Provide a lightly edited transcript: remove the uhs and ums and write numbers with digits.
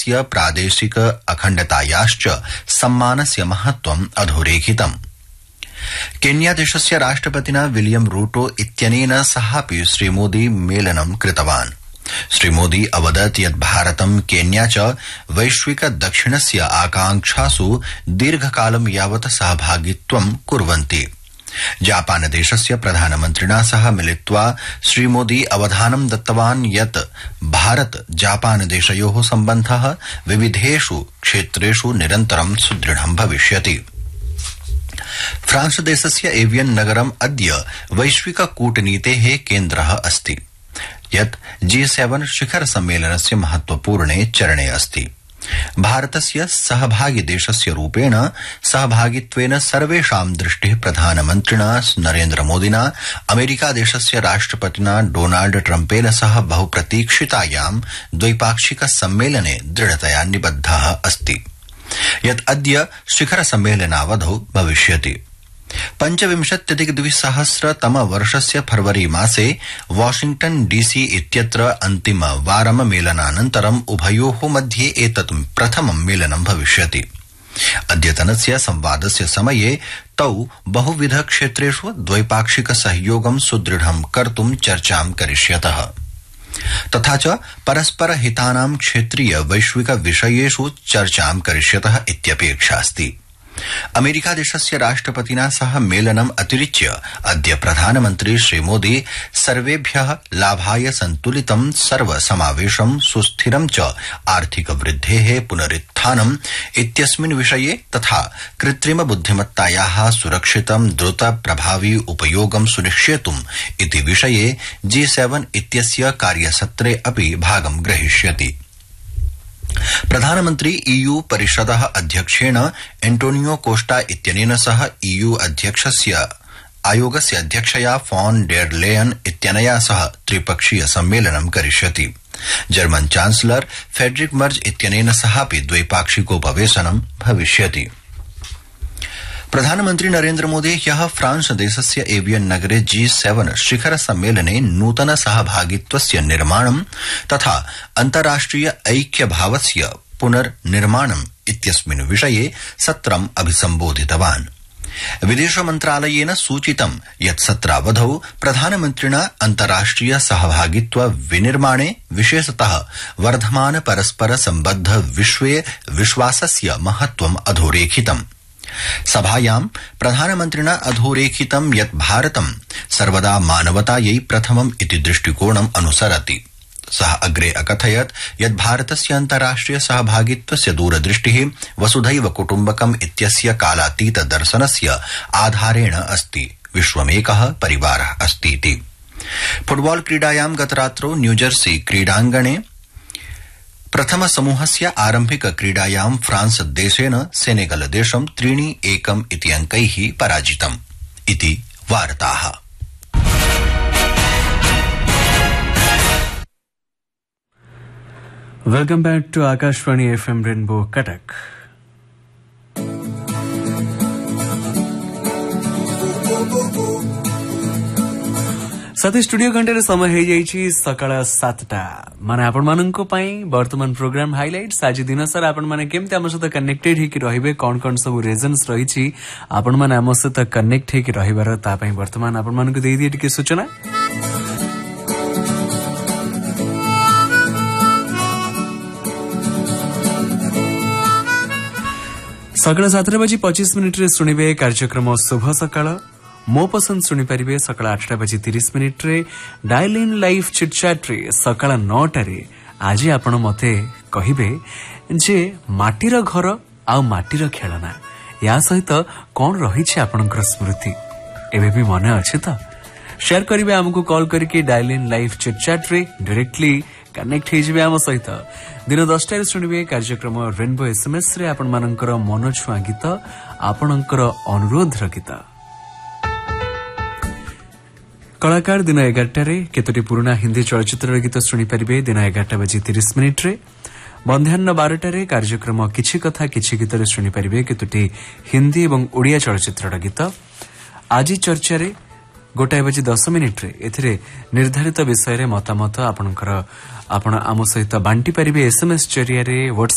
भारतस्य प्रादेशिक अखण्डतायाश्च सम्मानस्य महत्वम् अधोरेखितम्। केन्या देशस्य राष्ट्रपतिना विलियम रूटो इत्यनेन सहापि श्रीमोदी मेलनं कृतवान्। श्रीमोदी अवदत् यत् भारतं केन्या च वैश्विक दक्षिणस्य आकांक्षासु दीर्घकालं यावत् सहभागित्वं कुर्वन्ति। जापानदेशस्य प्रधानमन्त्रिणा सह मिलित्वा श्रीमोदी अवधानं दत्तवान् यत् भारत जापानदेशयोः सम्बन्धः विविधेषु क्षेत्रेषु निरन्तरं सुदृढं भविष्यति। फ्रांस देशस्य एवियन नगरम् अद्य वैश्विक कूटनीतेः केन्द्रः अस्ति, यत् G7 शिखर सम्मेलनस्य महत्वपूर्णे चरणे अस्ति। भारतस्य सहभागी देशस्य रूपेण सहभागित्वेन सर्वेषां दृष्टिः प्रधानमन्त्रिणा नरेन्द्र मोदिना अमेरिका देशस्य राष्ट्रपतिना डोनाल्ड ट्रम्पेन सह बहुप्रतीक्षितायां द्वैपाक्षिक सम्मेलने दृढतया निबद्धः अस्ति, यत् अद्य शिखर सम्मेलनावधौ भविष्यति। 25,200 फरवरी मासे वाशिंग्टन डीसी इत्यत्र अन्तिमवारं मेलनानन्तरम् उभयोः मध्ये एतत् प्रथमं मेलनं भविष्यति। अद्यतनस्य संवादस्य समये तौ बहुविध क्षेत्रेषु द्वैपाक्षिक सहयोगं सुदृढं कर्तुं चर्चां करिष्यतः, तथा च परस्पर हितानां क्षेत्रीय वैश्विक विषयेषु चर्चां करिष्यतः इत्यपेक्षा अस्ति। अमेरिका देशस्य राष्ट्रपतिना सह मेलनम् अतिरिच्य अद्य प्रधानमन्त्री श्रीमोदी सर्वेभ्यः लाभाय सन्तुलितं सर्वसमावेशं सुस्थिरं च आर्थिक वृद्धेः पुनरुत्थानम् इत्यस्मिन् विषये तथा कृत्रिम बुद्धिमत्तायाः सुरक्षितं द्रुत प्रभावी उपयोगं सुनिश्चेतुम् इति विषये G7 इत्यस्य कार्यसत्रे अपि भागं ग्रहीष्यति। प्रधानमन्त्री EU परिषदः अध्यक्षेण एंटोनियो कोस्टा इत्यनेन सह EU आयोगस्य अध्यक्षया फॉन डेर लेयन इत्यनया सह त्रिपक्षीय सम्मेलनं करिष्यति। जर्मन चांसलर फेडरिक मर्ज इत्यनेन सहापि द्वैपाक्षिकोपवेशनं भविष्यति। प्रधानमन्त्री नरेन्द्र मोदी ह्यः फ्रांस देशस्य एवियन नगरे G7 शिखर सम्मेलने नूतन सहभागित्वस्य निर्माणं तथा अन्ताराष्ट्रिय ऐक्यभावस्य पुनर्निर्माणम् इत्यस्मिन् विषये सत्रम् अभिसम्बोधितवान्। विदेश मन्त्रालयेन सूचितं यत् सत्रावधौ प्रधानमन्त्रिणा अन्ताराष्ट्रिय सहभागित्व विनिर्माणे विशेषतः वर्धमान परस्पर सम्बद्ध विश्वे विश्वासस्य महत्वम् अधोरेखितम्। सभायां प्रधानमन्त्रिणा अधोरेखितं यत् भारतं सर्वदा मानवतायै प्रथमम् इति दृष्टिकोणम् अनुसरति। सः अग्रे अकथयत् यत् भारतस्य अन्ताराष्ट्रिय सहभागित्वस्य दूरदृष्टिः वसुधैव कुटुम्बकम् इत्यस्य कालातीत दर्शनस्य आधारेण अस्ति। विश्वमेकः परिवारः अस्तीति। फुटबॉल क्रीडायां गतरात्रौ न्यूजर्सी क्रीडाङ्गणे प्रथम समूहस्य आरम्भिक क्रीडायां फ्रांस देशेन सेनेगल देशं 3-1 इति अंकैः पराजितम् इति वार्ताः। वेलकम बैक टू आकाशवाणी FM रेनबो कटक। साथै स्टूडियो घंटे समय हो जाइए सकाळ 7टा माने आपण माननको पई वर्तमान प्रोग्राम हाइलाइट्स। आज दिन सारा आपण माने केमते हम सहित कनेक्टेड हेकि रहिबे, कोन कोन सब रीजन्स रहिछि आपण माने हम सहित कनेक्ट हेकि रहिबार ता पई वर्तमान आपण मानको देई दिए टिके सूचना। सकाळ 7:25 सुनिबे कार्यक्रम शुभ सकाळ। मो पसंद सुनिपारे सकाळ 8:30 डायल इन लाइफ चिटचाट रे सकाळ 9टारे आज आपण मते कहिबे जे माटीर घर आ माटीर खेलना या सहित कौन रही आपणकर स्मृति एबे भी मन अच्छे तो शेयर करिवे हमको कॉल करके डायल इन लाइफ चिटचाट रे डायरेक्टली कनेक्ट हो आम सहित दिन 10टारे शुणिबे कार्यक्रम रेनबो SMS रे आपण मानकर मन छुआ गीत आपणकर अनुरोध गीत। कलाकार दिन 11टारे केतोटी पुराना हिंदी चलचित्र गीत शुणिपारे दिन 11:30 बंध्यान्न 12टारे कार्यक्रम किछि कथा किछि गीत शुणिपारे केतोटी हिंदी और ओडिया चलचित्र गीत। आज चर्चा 1:10 एथिरे निर्धारित विषय मतामत आपण आम सहित बांटी पारे SMS जरिया